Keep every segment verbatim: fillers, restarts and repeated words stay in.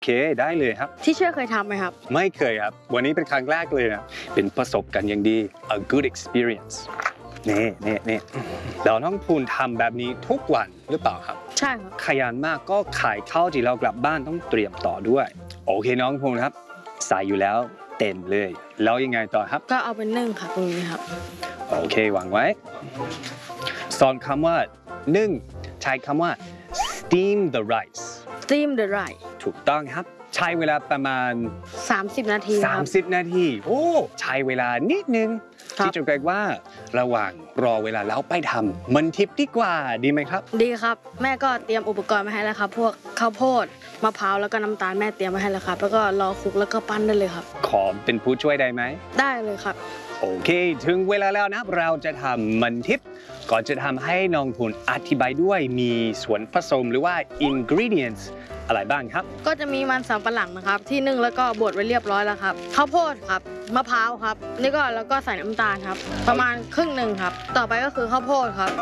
เคได้เลยครับที่เชื่อเคยทำไหมครับไม่เคยครับวันนี้เป็นครั้งแรกเลยนะเป็นประสบการณ์อย่างดี a good experience นี่นี่นี่เราน้องพูนทำแบบนี้ทุกวันหรือเปล่าครับใช่ครับขยันมากก็ขายข้าวที่เรากลับบ้านต้องเตรียมต่อด้วยโอเคน้องพูนครับใส่อยู่แล้วเต็มเลยแล้วยังไงต่อครับก็เอาเป็นนึ่งค่ะตรงนี้ครับโอเควางไว้สอนคำว่านึ่งใช้คำว่า steam the rice steam the rice ถูกต้องครับใช้เวลาประมาณสามสิบนาทีครับสามสิบนาทีโอ้ใช้เวลานิดนึงที่จะเรียกว่าระหว่างรอเวลาแล้วไปทำมันทิปดีกว่าดีไหมครับดีครับแม่ก็เตรียมอุปกรณ์มาให้แล้วครับพวกข้าวโพดมะพร้าวแล้วก็น้ำตาลแม่เตรียมมาให้แล้วครับแล้วก็รอคลุกแล้วก็ปั้นได้เลยครับขอเป็นผู้ช่วยได้ไหมได้เลยครับโอเคถึงเวลาแล้วนะเราจะทำมันทิปก่อนจะทำให้น้องพูนอธิบายด้วยมีส่วนผสมหรือว่า ingredients อะไรบ้างครับก็จะมีมันสำปะหลังนะครับที่นึ่งแล้วก็บดไว้เรียบร้อยแล้วครับข้าวโพดครับมะพร้าวครับนี่ก็แล้วก็ใส่น้ำตาลครับประมาณครึ่งหนึ่งครับต่อไปก็คือข้าวโพดครับ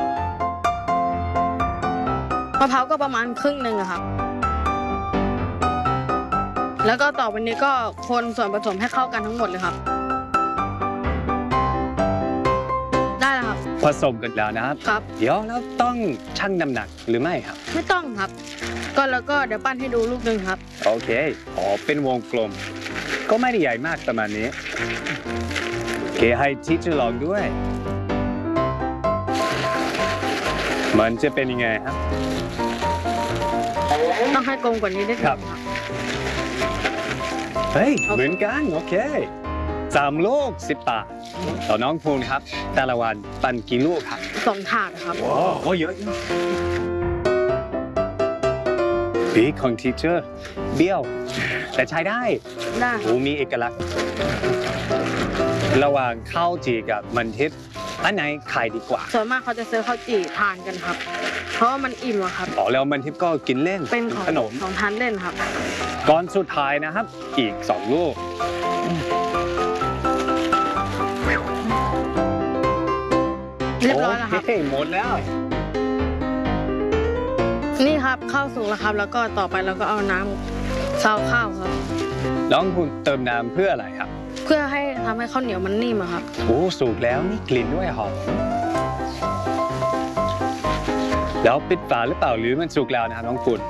มะพร้าวก็ประมาณครึ่งหนึ่งครับแล้วก็ต่อไปนี้ก็คนส่วนผสมให้เข้ากันทั้งหมดเลยครับได้แล้วครับผสมกันแล้วนะครับครับเดี๋ยวแล้วต้องชั่งน้ำหนักหรือไม่ครับไม่ต้องครับก็แล้วก็เดี๋ยวปั้นให้ดูลูกหนึ่งครับโอเคอ๋อเป็นวงกลมก็ไม่ได้ใหญ่มากประมาณนี้โอเคให้ทีเชอร์ลองด้วยมันจะเป็นยังไงครับต้องให้กลมกว่านี้ได้ครับเฮ้ยเหมือนกันโอเคสามลูกสิบบาทต่อน้องพูนครับแต่ละวันปั่นกี่ลูกครับสองถาดครับโอ้เยอะบีของทีเชอร์เบี้ยวแต่ใช้ได้ได้โอ้มีเอกลักษณ์ระหว่างข้าวจีกับมันทิพย์อันไหนขายดีกว่าส่วนมากเขาจะซื้อข้าวจี่ทานกันครับเพราะว่ามันอิ่มอะครับอ๋อแล้วมันทิพย์ก็กินเล่นเป็นขนมของทานเล่นครับก่อนสุดท้ายนะครับอีกสองลูกเรียบร้อยแล้วครับหมดแล้วนี่ครับข้าวสุกแล้วครับแล้วก็ต่อไปเราก็เอาน้ำซาวข้าวครับน้องคุณเติมน้ำเพื่ออะไรครับเพื่อให้ทำให้ข้าวเหนียวมันนิ่มครับโอ้สุกแล้วมีกลิ่นด้วยหอมแล้วปิดฝาหรือเปล่าหรือมันสุกแล้วนะครับน้องคุณ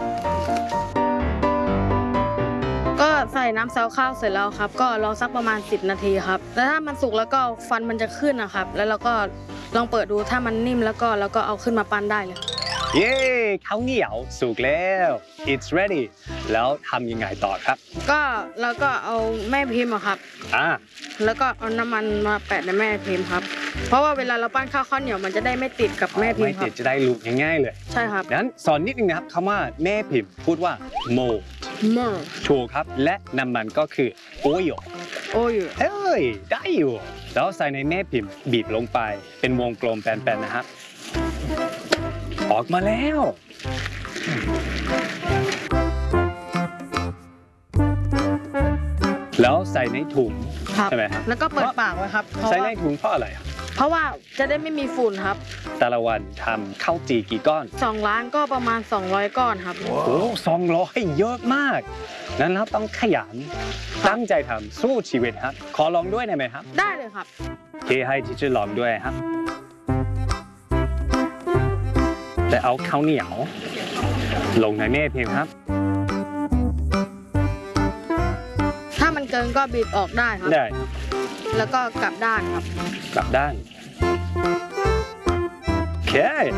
ก็ใส่น้ำซาวข้าวเสร็จแล้วครับก็รอสักประมาณสิบนาทีครับแล้วถ้ามันสุกแล้วก็ฟันมันจะขึ้นนะครับแล้วเราก็ลองเปิดดูถ้ามันนิ่มแล้วก็แล้วก็เอาขึ้นมาปั้นได้เลยเย้ข้าวเหนียวสุกแล้ว it's ready แล้วทำยังไงต่อครับก็แล้วก็เอาแม่พิมพ์ครับอ่าแล้วก็เอาน้ำมันมาแปะในแม่พิมพ์ครับเพราะว่าเวลาเราปั้นข้าวข้าวเหนียวมันจะได้ไม่ติดกับแม่พิมพ์ครับไม่ติดจะได้ลูกง่ายๆเลยใช่ครับงั้นสอนนิดนึงนะครับคำว่าแม่พิมพ์พูดว่า mold mold ถูกครับและน้ำมันก็คือ oil oil เฮ้ยได้อยู่แล้วใส่ในแม่พิมพ์บีบลงไปเป็นวงกลมแปนๆนะครับออกมาแล้วแล้วใส่ในถุงใช่ไหมครับแล้วก็เปิดปากไว้ครับใส่ในถุงเพราะอะไรครับเพราะว่าจะได้ไม่มีฝุ่นครับแต่ละวันทำข้าวจี่กี่ก้อนสองล้านก็ประมาณสองร้อยก้อนครับโอ้สองร้อยเยอะมากนั้นเราต้องขยันตั้งใจทำสู้ชีวิตครับขอลองด้วยได้ไหมครับได้เลยครับโอเคให้ทีเชอร์ลองด้วยครับแต่เอาข้าวเหนียวลงในแม่พิมพ์ครับถ้ามันเกินก็บีบออกได้ครับได้แล้วก็กลับด้านครับกลับด้านโอเค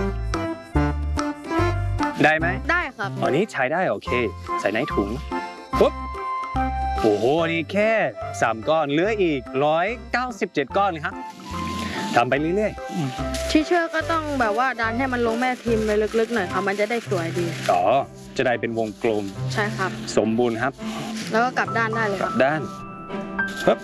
ได้ไหมได้ครับอันนี้ใช้ได้โอเคใส่ในถุงปุ๊บโอ้โหนี่แค่สามก้อนเหลืออีกหนึ่งร้อยเก้าสิบเจ็ดก้อนครับทำไปเรื่อยๆที่เชื่อก็ต้องแบบว่าดันให้มันลงแม่พิมพ์ไปลึกๆหน่อยครับมันจะได้สวยดีอ๋อจะได้เป็นวงกลมใช่ครับสมบูรณ์ครับแล้วก็กลับด้านได้เลยกลับด้านปึ๊บ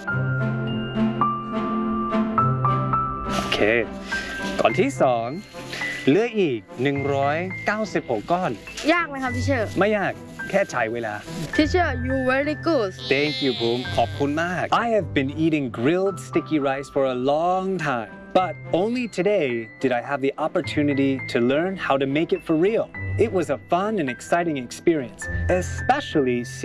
โอเคก่อนที่สองเหลืออีกหนึ่งร้อยเก้าสิบหกก้อนยากไหมครับที่เชื่อไม่ยากแค่ใช้เวลาที่เชื่อ you very good thank you ภูมิขอบคุณมาก I have been eating grilled sticky rice for a long time but only today did I have the opportunity to learn how to make it for real it was a fun and exciting experience especially